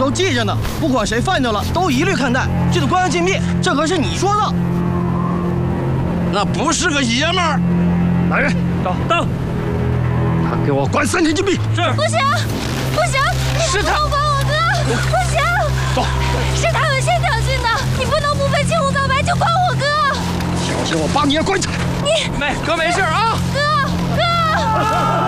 都记着呢，不管谁犯掉了，都一律看待，记得关押禁闭。这可是你说的。 那不是个爷们儿。 来人，到，他给我关3天禁闭。 是。不行，你不能管我哥，不行。 走。 是他们先挑衅的，你不能不分青红皂白就管我哥。 挑衅我，把你也关起来。 你， 哥没事啊。 哥。